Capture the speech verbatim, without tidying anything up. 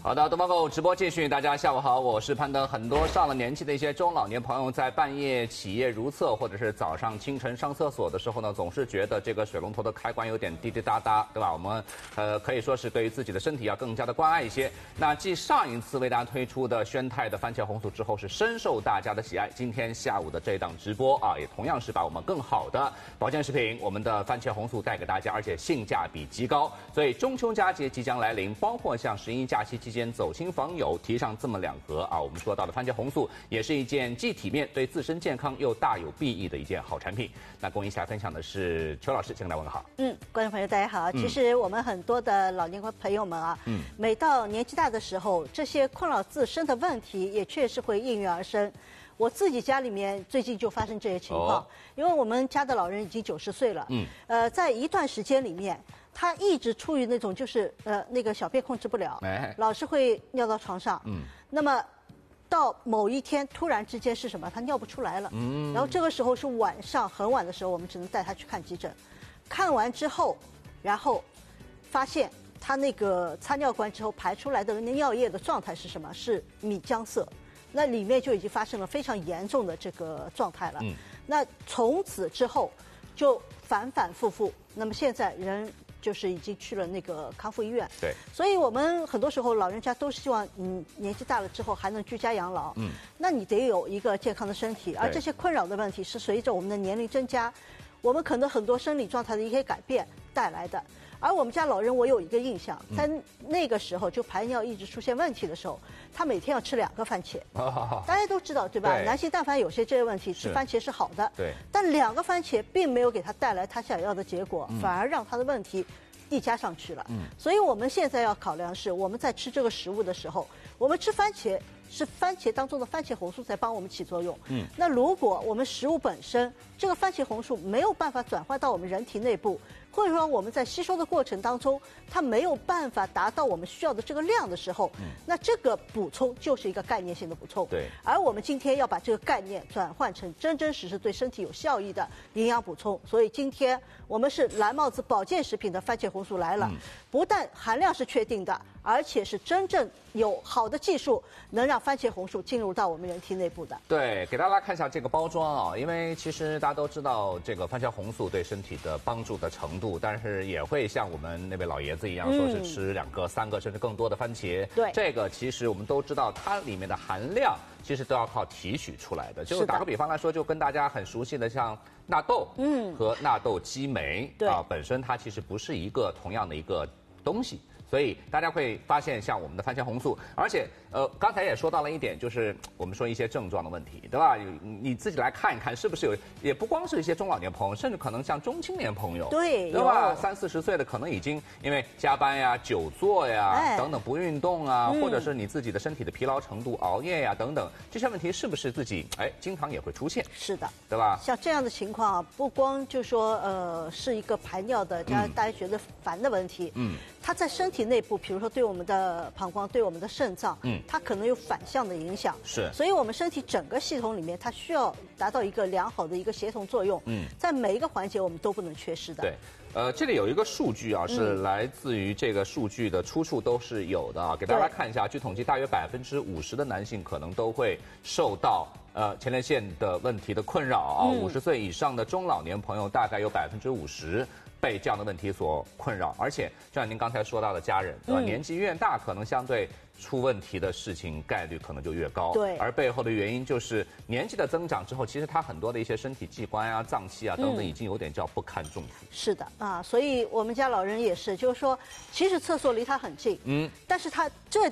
好的，东方购直播继续，大家下午好，我是潘登。很多上了年纪的一些中老年朋友，在半夜起夜如厕，或者是早上清晨上厕所的时候呢，总是觉得这个水龙头的开关有点滴滴答答，对吧？我们呃可以说是对于自己的身体要更加的关爱一些。那继上一次为大家推出的宣泰的番茄红素之后，是深受大家的喜爱。今天下午的这档直播啊，也同样是把我们更好的保健食品，我们的番茄红素带给大家，而且性价比极高。所以中秋佳节即将来临，包括像十一假期期间走亲访友，提上这么两盒啊，我们说到的番茄红素也是一件既体面、对自身健康又大有裨益的一件好产品。那跟我一起来分享的是邱老师，先跟大家问个好。 嗯，观众朋友大家好。其实我们很多的老年朋友们啊，嗯，每到年纪大的时候，这些困扰自身的问题也确实会应运而生。我自己家里面最近就发生这些情况，哦、因为我们家的老人已经九十岁了，嗯，呃，在一段时间里面。他一直处于那种就是呃那个小便控制不了，哎、老是会尿到床上。嗯，那么到某一天突然之间是什么？他尿不出来了。嗯，然后这个时候是晚上很晚的时候，我们只能带他去看急诊。看完之后，然后发现他那个插尿管之后排出来的那尿液的状态是什么？是米浆色。那里面就已经发生了非常严重的这个状态了。嗯，那从此之后就反反复复。那么现在人。就是已经去了那个康复医院， 对， 所以我们很多时候老人家都希望，嗯，年纪大了之后还能居家养老，嗯，那你得有一个健康的身体，而这些困扰的问题是随着我们的年龄增加，我们可能很多生理状态的一些改变带来的。而我们家老人，我有一个印象，在那个时候就排尿一直出现问题的时候，他每天要吃两个番茄。哦、大家都知道对吧？对，男性但凡有些这些问题，吃番茄是好的。对。但两个番茄并没有给他带来他想要的结果，嗯、反而让他的问题递加上去了。嗯。所以我们现在要考量是，我们在吃这个食物的时候，我们吃番茄是番茄当中的番茄红素在帮我们起作用。嗯。那如果我们食物本身这个番茄红素没有办法转换到我们人体内部，或者说我们在吸收的过程当中，它没有办法达到我们需要的这个量的时候，嗯、那这个补充就是一个概念性的补充。对。而我们今天要把这个概念转换成真真实实对身体有效益的营养补充，所以今天我们是蓝帽子保健食品的番茄红素来了，嗯、不但含量是确定的，而且是真正有好的技术能让番茄红素进入到我们人体内部的。 对，给大家看一下这个包装啊，因为其实大家都知道这个番茄红素对身体的帮助的程度。但是也会像我们那位老爷子一样，说是吃两个、三个甚至更多的番茄。对，这个其实我们都知道，它里面的含量其实都要靠提取出来的。就打个比方来说，就跟大家很熟悉的像纳豆，嗯，和纳豆激酶啊，本身它其实不是一个同样的一个东西。所以大家会发现，像我们的番茄红素，而且呃，刚才也说到了一点，就是我们说一些症状的问题，对吧？你自己来看一看，是不是有？也不光是一些中老年朋友，甚至可能像中青年朋友， 对， 对吧？三四十岁的可能已经因为加班呀、久坐呀、哎、等等不运动啊，嗯、或者是你自己的身体的疲劳程度、熬夜呀等等，这些问题是不是自己哎经常也会出现？ 是的， 对吧？ 像这样的情况，不光就说呃是一个排尿的，大家大家觉得烦的问题，嗯，它在身体内部，比如说对我们的膀胱、对我们的肾脏，嗯，它可能有反向的影响。是，所以我们身体整个系统里面，它需要达到一个良好的一个协同作用。嗯，在每一个环节我们都不能缺失的。 对，呃，这里有一个数据啊，是来自于这个数据的出处都是有的啊，给大家看一下。据统计，大约百分之五十的男性可能都会受到呃前列腺的问题的困扰啊。五十岁以上的中老年朋友，大概有百分之五十。被这样的问题所困扰，而且就像您刚才说到的家人，对吧？嗯、年纪越大，可能相对出问题的事情概率可能就越高。对，而背后的原因就是年纪的增长之后，其实他很多的一些身体器官啊、脏器啊等等，已经有点叫不堪重负。 是的啊，所以我们家老人也是，就是说，其实厕所离他很近，嗯，但是他这